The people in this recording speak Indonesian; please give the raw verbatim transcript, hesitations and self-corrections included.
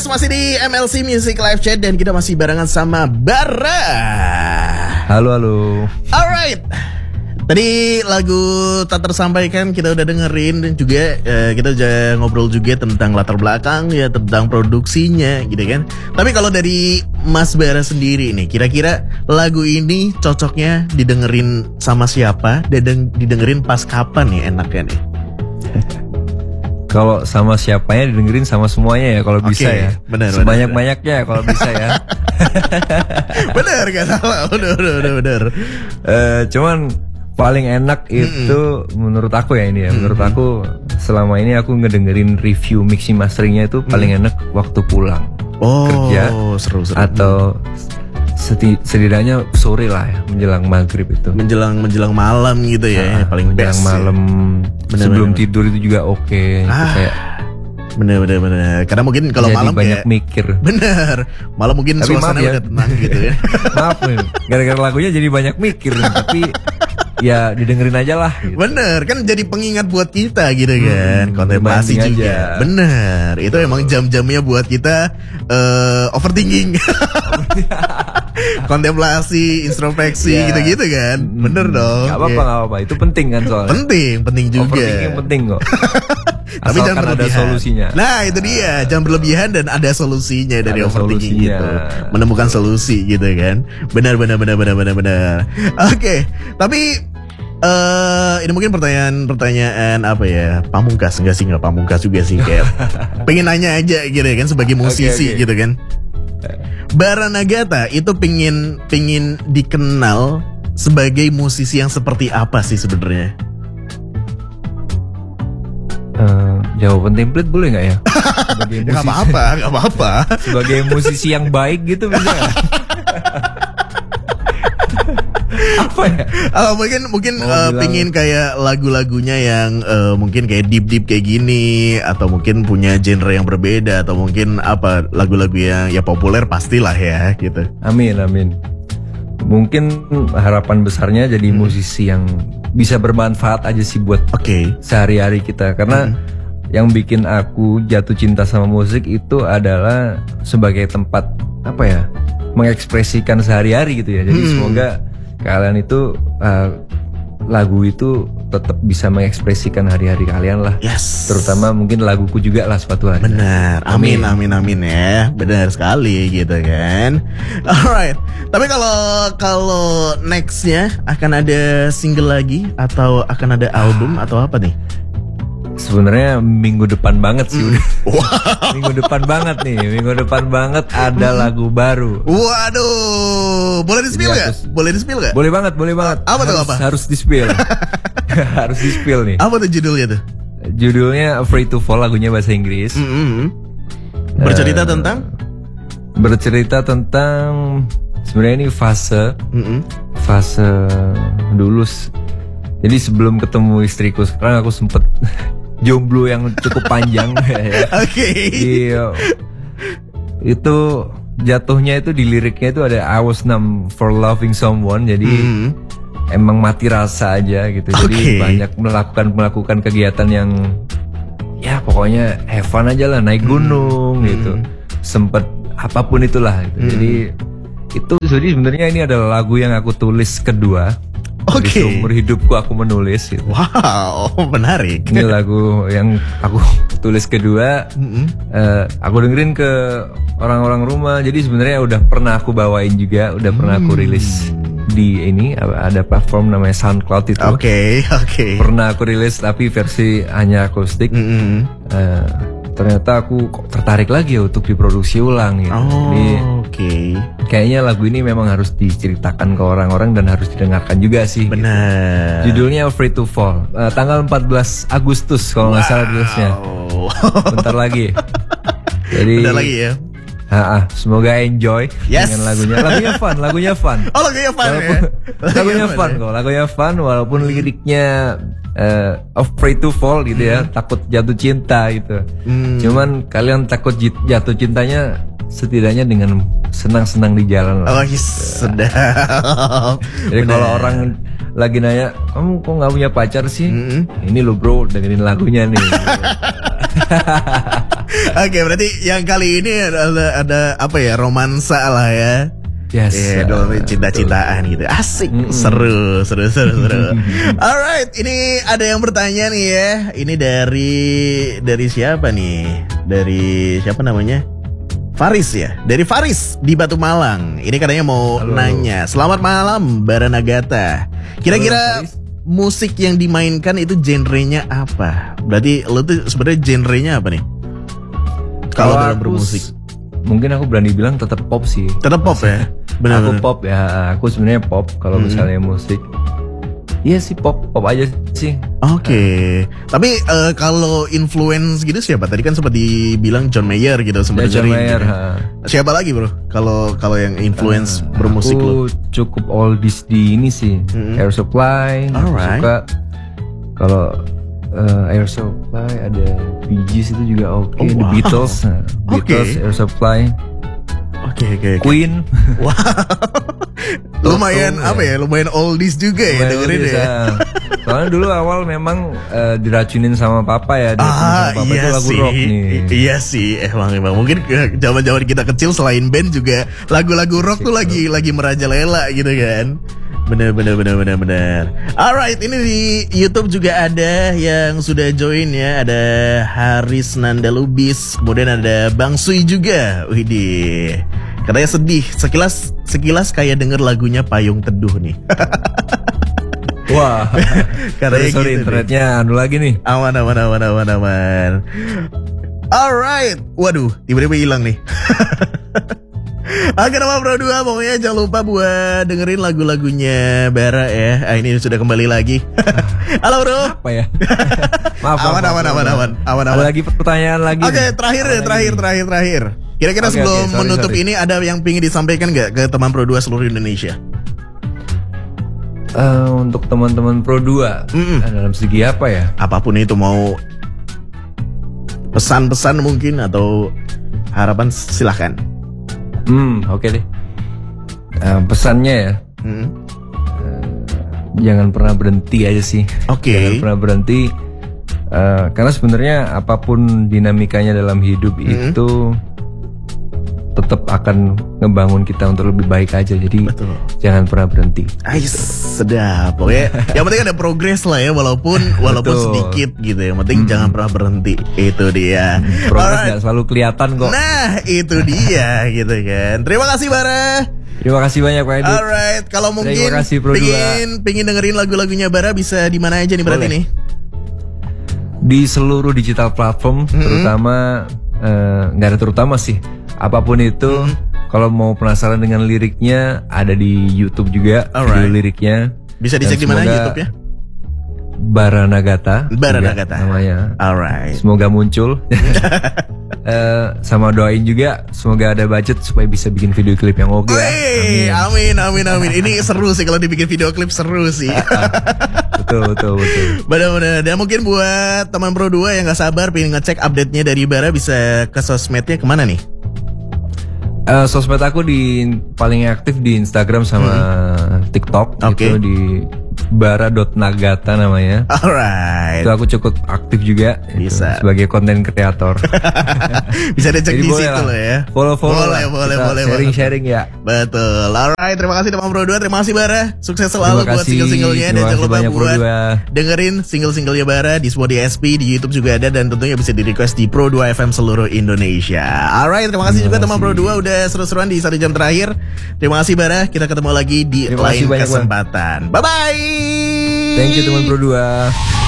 Yes, masih di M L C Music Live Chat dan kita masih barengan sama Bara. Halo, halo. Alright. Tadi lagu tak tersampaikan kita udah dengerin dan juga eh, kita udah ngobrol juga tentang latar belakang ya, tentang produksinya gitu kan. Tapi kalau dari Mas Bara sendiri nih, kira-kira lagu ini cocoknya didengerin sama siapa dan didengerin pas kapan nih enaknya nih? Kalau sama siapanya didengerin sama semuanya ya kalau okay, bisa ya. Benar, sebanyak-banyaknya kalau bisa ya. Bener gak salah, bener bener bener. Uh, cuman paling enak itu mm-hmm. menurut aku ya ini ya. Menurut mm-hmm. aku selama ini aku ngedengerin review mixing masteringnya itu paling mm-hmm. enak waktu pulang oh, kerja seru, seru. atau seti- setidaknya sore lah ya, menjelang maghrib itu. Menjelang menjelang malam gitu ya, nah, paling menjelang best. malam ya. sebelum bener, tidur itu juga oke. Okay. Ah. Kayak Bener bener bener. Karena mungkin kalau malam banyak kayak mikir. Bener. Malam mungkin tapi suasana ya, udah tenang gitu ya. Maaf nih, gara-gara lagunya jadi banyak mikir nih, tapi ya didengerin aja lah gitu. Bener, kan jadi pengingat buat kita gitu kan. Hmm, kontemplasi juga aja. Bener, itu emang jam-jamnya buat kita uh, overthinking. Kontemplasi, introspeksi yeah. gitu-gitu kan. Bener hmm, dong. Gak apa-apa, yeah. gak apa-apa. Itu penting kan soalnya. Penting, penting juga. Overthinking penting kok. Tapi jangan berlebihan. Ada solusinya. Nah itu dia, jangan berlebihan dan ada solusinya dari ada overthinking solusinya. gitu. Menemukan solusi gitu kan. Benar benar benar benar benar benar. Oke, okay. Tapi uh, ini mungkin pertanyaan-pertanyaan apa ya? Pamungkas enggak sih, enggak pamungkas juga sih kayak. Pengen nanya aja gitu kan sebagai musisi okay, okay. gitu kan. Bara Nagata itu pingin pingin dikenal sebagai musisi yang seperti apa sih sebenarnya? Uh, jawaban template boleh nggak ya? Sebagai musisi, gak apa-apa, gak apa-apa. Sebagai musisi yang baik gitu bisa gak? Apa ya? Uh, mungkin mungkin uh, pingin kayak lagu-lagunya yang uh, mungkin kayak deep deep kayak gini, atau mungkin punya genre yang berbeda, atau mungkin apa lagu-lagu yang ya populer pastilah ya gitu. Amin amin. Mungkin harapan besarnya jadi hmm. musisi yang bisa bermanfaat aja sih buat okay. sehari-hari kita. Karena hmm. yang bikin aku jatuh cinta sama musik itu adalah sebagai tempat apa ya, mengekspresikan sehari-hari gitu ya. Jadi hmm. semoga kalian itu uh, lagu itu tetap bisa mengekspresikan hari-hari kalian lah. Yes. Terutama mungkin laguku juga lah suatu hari. Benar. Amin amin amin ya. Benar sekali gitu kan. Alright. Tapi kalau kalau nextnya akan ada single lagi atau akan ada album atau apa nih? Sebenarnya minggu depan banget sih udah. Wow. Minggu depan banget nih, minggu depan banget ada lagu baru. Waduh, boleh di-spill gak? Boleh di-spill gak? Boleh banget, boleh banget. Apa tuh apa? Harus di-spill. Harus di-spill nih. Apa tuh judulnya tuh? Judulnya Afraid to Fall, lagunya bahasa Inggris. Mm-hmm. Bercerita uh, tentang? Bercerita tentang sebenarnya ini fase, mm-hmm. fase dulu. Jadi sebelum ketemu istriku sekarang aku sempet jomblo yang cukup panjang. Ya. Oke. Okay. Iya. Itu jatuhnya itu di liriknya itu ada I was numb for loving someone. Jadi mm. emang mati rasa aja gitu. Jadi okay. banyak melakukan melakukan kegiatan yang ya pokoknya have fun aja lah, naik gunung mm. gitu. Sempet apapun itulah gitu. Mm. Jadi itu jadi sebenarnya ini adalah lagu yang aku tulis kedua. Oke. Okay. Seumur hidupku aku menulis gitu. Wow, menarik. Ini lagu yang aku tulis kedua. Mm-hmm. uh, Aku dengerin ke orang-orang rumah. Jadi sebenarnya udah pernah aku bawain juga, udah mm. pernah aku rilis di ini ada platform namanya SoundCloud itu. Oke, okay, oke. Okay. Pernah aku rilis tapi versi hanya akustik. Mm-hmm. uh, Ternyata aku kok tertarik lagi ya untuk diproduksi ulang gitu. Oh, Jadi oke. Okay. Kayaknya lagu ini memang harus diceritakan ke orang-orang dan harus didengarkan juga sih. Benar. Gitu. Judulnya Afraid to Fall. Uh, tanggal empat belas Agustus kalau nggak wow. salah rilisnya. Bentar lagi. Jadi. Bentar lagi ya. Ha-ha, semoga enjoy yes. dengan lagunya. Lagunya fun, lagunya fun. Oh lagunya fun walaupun, ya. Lagunya fun kok, lagunya fun walaupun liriknya uh, afraid to fall gitu ya, hmm. takut jatuh cinta gitu. Hmm. Cuman kalian takut jatuh cintanya setidaknya dengan senang-senang di jalan lah. Oh yes, sedap. Jadi kalau orang lagi nanya, kamu kok nggak punya pacar sih? Mm-hmm. Ini lo bro, dengerin lagunya nih. Oke, berarti yang kali ini ada, ada apa ya, romansa lah ya. Yes. Ya, yeah, cinta-cintaan gitu. Asik, mm-mm. seru, seru, seru, seru. Alright, ini ada yang bertanya nih ya. Ini dari dari siapa nih? Dari siapa namanya? Faris ya. Dari Faris di Batu Malang. Ini katanya mau Halo. nanya. Selamat malam, Bara Nagata. Kira-kira Halo, musik yang dimainkan itu genrenya apa? Berarti lo tuh sebenarnya genrenya apa nih? Kalau dalam bermusik. Mungkin aku berani bilang tetap pop sih. Tetap pop ya? Benar, aku benar. pop ya, aku sebenarnya pop kalau hmm. misalnya musik. Iya sih pop, pop aja sih. Oke. Okay. Uh. Tapi uh, kalau influence gitu siapa? Tadi kan sempat dibilang John Mayer gitu, sempat ya, John Mayer. Gitu. Siapa lagi bro? Kalau kalau yang influence uh, bermusik lo? Aku cukup oldies di ini sih. Mm-hmm. Air Supply. Alright. Suka. Kalau uh, Air Supply ada Bee Gees itu juga oke. Okay. Oh, wow. The Beatles, nah, Beatles, okay. Air Supply. Oke okay, oke. Okay, okay. Queen. Wow. Lumayan apa ya? Lumayan oldies juga ya dengerin ya. Soalnya dulu awal memang uh, diracunin sama papa ya. Ah sama papa iya itu lagu sih. rock nih. Iya sih. Emang emang mungkin zaman-zaman kita kecil selain band juga lagu-lagu rock tuh lagi lagi merajalela gitu kan. Bener bener bener bener bener. Alright, ini di YouTube juga ada yang sudah join ya. Ada Haris Nanda Lubis, kemudian ada Bang Sui juga. Widih. Katanya sedih, sekilas sekilas kayak denger lagunya Payung Teduh nih. Wah, katanya sorry, gitu internetnya anu lagi nih. Aman aman aman aman aman. Alright, waduh, tiba-tiba hilang nih. Oke, nama Pro dua, pokoknya jangan lupa buat dengerin lagu-lagunya Bara ya. Ah, ini sudah kembali lagi. Halo bro. Apa ya? Maaf, aman, aman, aman, aman, aman, aman. Ada lagi pertanyaan lagi. Oke, okay, terakhir ya, terakhir, terakhir, terakhir. Kira-kira okay, sebelum okay, sorry, menutup sorry. ini ada yang pingin disampaikan nggak ke teman Pro dua seluruh Indonesia? Uh, untuk teman-teman Pro dua, mm-mm. dalam segi apa ya? Apapun itu, mau pesan-pesan mungkin atau harapan, silahkan. Hmm, oke okay deh. Uh, pesannya ya, mm. uh, jangan pernah berhenti aja sih. Oke. Okay. Jangan pernah berhenti, uh, karena sebenarnya apapun dinamikanya dalam hidup mm. itu tetap akan ngebangun kita untuk lebih baik aja. Jadi betul. Jangan pernah berhenti. Ais, sedap. Pokoknya yang penting ada progres lah ya, walaupun walaupun sedikit gitu. Yang penting hmm. jangan pernah berhenti. Itu dia. Progres nggak selalu kelihatan kok. Nah, itu dia gitu kan. Terima kasih Bara. Terima kasih banyak Pak Edi. Alright, kalau mungkin pingin pingin dengerin lagu-lagunya Bara bisa di mana aja nih berarti nih? Di seluruh digital platform, mm-hmm. terutama nggak uh, ada terutama sih. Apapun itu, mm-hmm. kalau mau penasaran dengan liriknya, ada di YouTube juga. Alright. Video liriknya. Bisa dicek di mana YouTube ya? Bara Nagata. Bara Nagata namanya. Alright. Semoga muncul. uh, sama doain juga semoga ada budget supaya bisa bikin video klip yang oke. Okay. Amin. amin amin amin. Ini seru sih kalau dibikin video klip, seru sih. betul betul betul. Benar-benar. Dan mungkin buat teman Pro dua yang nggak sabar pengen ngecek update-nya dari Bara, bisa ke sosmednya kemana nih? Uh, sosmed aku di paling aktif di Instagram sama hmm. TikTok. Okay. Itu di bara dot nagata namanya. Alright. Itu aku cukup aktif juga. Bisa. Itu, sebagai konten kreator. Bisa dicek di situ loh ya. Follow-follow boleh, lah. boleh, boleh, sharing-sharing ya. Betul. Alright, terima kasih teman Pro dua. Terima kasih Bara. Sukses selalu buat single-singlenya. Dan jangan lupa buat dengerin single-singlenya Bara di Spotify S P, di YouTube juga ada, dan tentunya bisa di-request di Pro dua F M seluruh Indonesia. Alright, terima kasih terima juga teman Pro dua udah seru-seruan di satu jam terakhir. Terima kasih Bara. Kita ketemu lagi di lain kesempatan. Bye-bye. Thank you teman Pro dua.